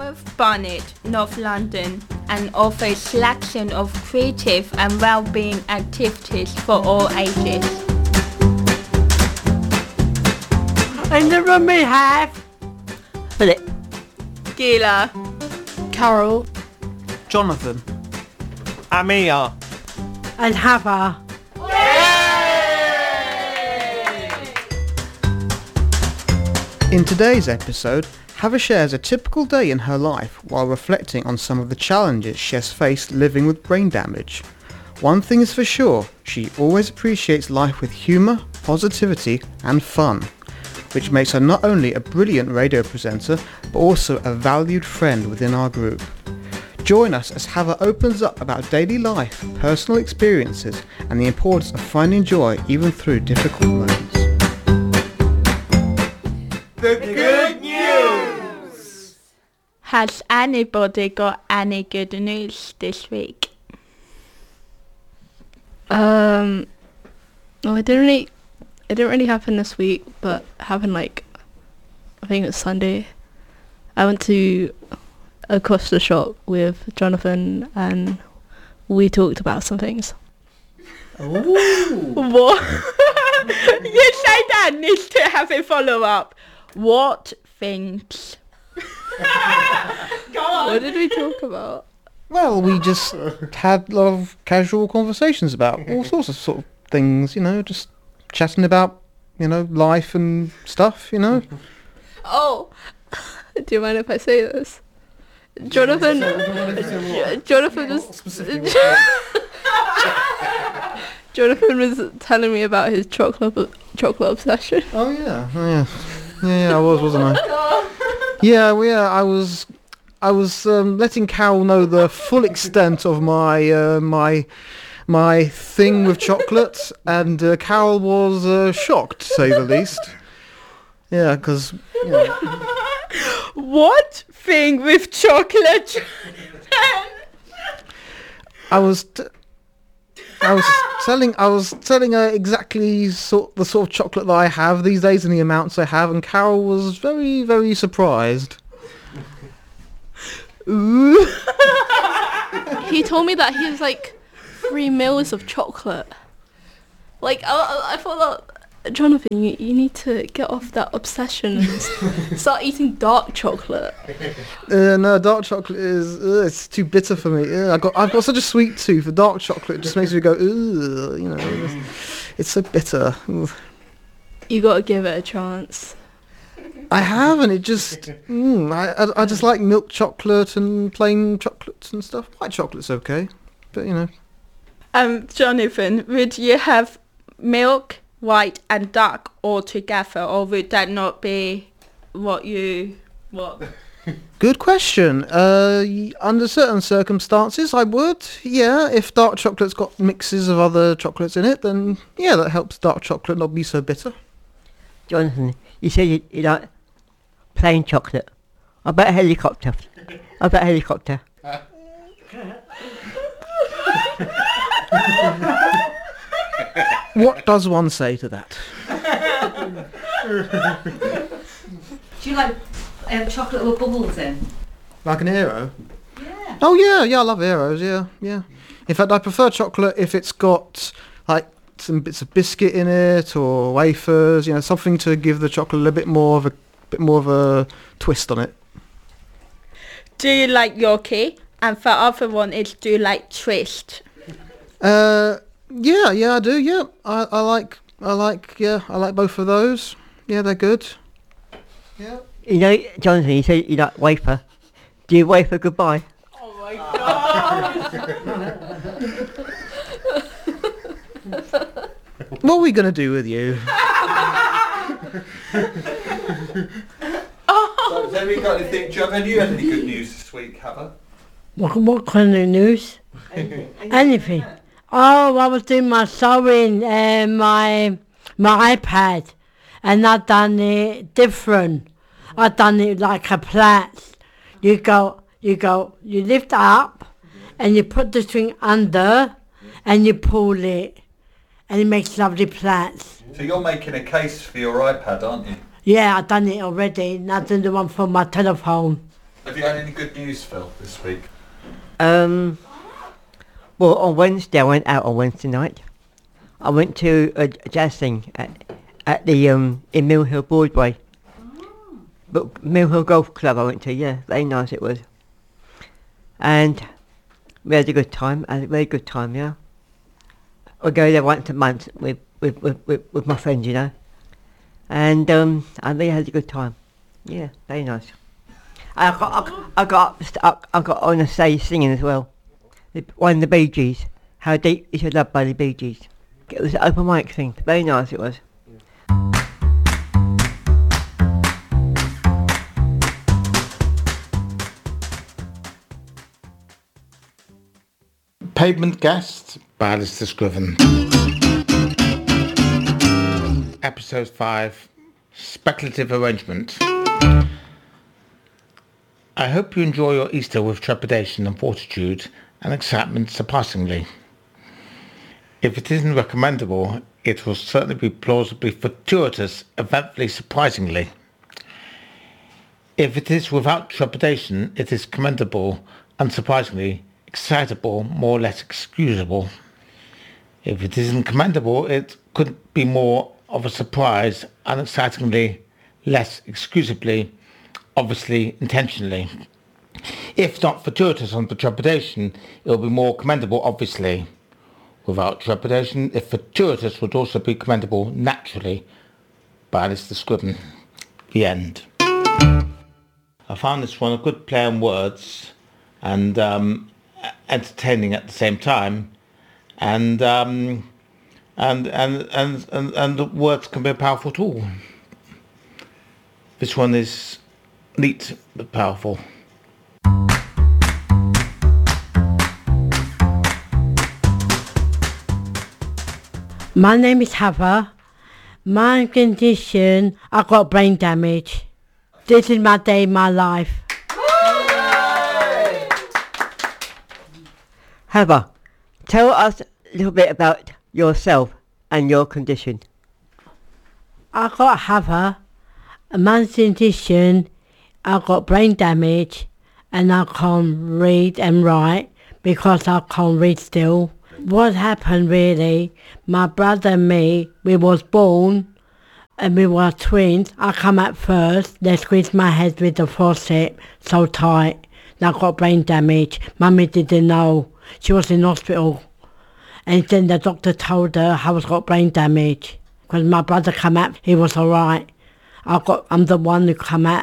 Haworth, Barnet, North London, and offers selection of creative and well-being activities for all ages. In the room we have Philip, Gila, Carol, Jonathan, Amia, and Hava. In today's episode, Hava shares a typical day in her life while reflecting on some of the challenges she has faced living with brain damage. One thing is for sure, she always appreciates life with humour, positivity and fun, which makes her not only a brilliant radio presenter, but also a valued friend within our group. Join us as Hava opens up about daily life, personal experiences and the importance of finding joy even through difficult moments. the good news! has anybody got any good news this week? No, it didn't really happen this week, but it happened I think it was Sunday. I went to a Costa shop with Jonathan and we talked about some things. Ooh. What? You say that needs to have a follow-up. What things? Go on. What did we talk about? Well, we just had a lot of casual conversations about all sorts of sort of things, just chatting about, life and stuff, Oh, do you mind if I say this? Jonathan was telling me about his chocolate obsession. Oh yeah, I was, wasn't I? Yeah, I was letting Carol know the full extent of my thing with chocolate, and Carol was shocked, to say the least. Yeah, because What thing with chocolate? I was telling her exactly the sort of chocolate that I have these days and the amounts I have, and Carol was very, very surprised. Ooh. He told me that he has 3 meals of chocolate. I thought that, Jonathan, you need to get off that obsession and start eating dark chocolate. No, dark chocolate is it's too bitter for me. I've got such a sweet tooth. The dark chocolate just makes me go, it's so bitter. You gotta give it a chance. I haven't. It just I just like milk chocolate and plain chocolates and stuff. White chocolate's okay, but Jonathan, would you have milk, white and dark all together, or would that not be what? Good question. Under certain circumstances, I would. Yeah, if dark chocolate's got mixes of other chocolates in it, then yeah, that helps dark chocolate not be so bitter. Jonathan, you said you like plain chocolate. I bet helicopter. What does one say to that? Do you like chocolate with bubbles in? Like an Aero? Yeah. Oh yeah, I love Aeros. Yeah. In fact, I prefer chocolate if it's got some bits of biscuit in it or wafers. Something to give the chocolate a bit more of a twist on it. Do you like Yorkie? And the other one is, do you like Twist? Yeah, I do. Yeah, I like both of those. Yeah, they're good. Yeah. Jonathan, you said you like wafer. Do you wafer goodbye? Oh my god! What are we gonna do with you? So, have you got anything? Do you have any good news this week, Hava? What kind of news? Anything. Oh, I was doing my sewing and my iPad, and I done it different. I done it like a plait. You lift up, and you put the string under, and you pull it, and it makes lovely plaits. So you're making a case for your iPad, aren't you? Yeah, I done it already, and I done the one for my telephone. A Have you had any good news, Phil, this week? Well, on Wednesday, I went out on Wednesday night. I went to a jazz thing at the in Mill Hill Broadway. But Mill Hill Golf Club I went to, yeah, very nice it was. And we had a good time, a very good time, yeah. I go there once a month with my friends, you know. And I really had a good time. Yeah, very nice. I got on the stage singing as well. One of the Bee Gees. How Deep Is Your Love by the Bee Gees. It was an open mic thing. Very nice it was. Pavement Guest by Alistair Scriven. Episode 5, Speculative Arrangement. I hope you enjoy your Easter with trepidation and fortitude and excitement surpassingly. If it isn't recommendable, it will certainly be plausibly fortuitous, eventfully surprisingly. If it is without trepidation, it is commendable, unsurprisingly, excitable, more or less excusable. If it isn't commendable, it could be more of a surprise, unexcitingly, less excusably, obviously, intentionally. If not fortuitous on the trepidation, it will be more commendable, obviously. Without trepidation, if fortuitous, would also be commendable, naturally, by Alistair Scriven. The end. I found this one a good play on words and entertaining at the same time, and the words can be a powerful tool. This one is neat but powerful. My name is Heather. My condition, I got brain damage. This is my day, my life. Heather, tell us a little bit about yourself and your condition. I got Heather. My condition, I got brain damage and I can't read and write because I can't read still. What happened really, my brother and me, we was born and we were twins. I come out first, they squeezed my head with the forceps so tight and I got brain damage. Mummy didn't know, she was in hospital. And then the doctor told her I was got brain damage. Because my brother come out, he was alright. I'm the one who come out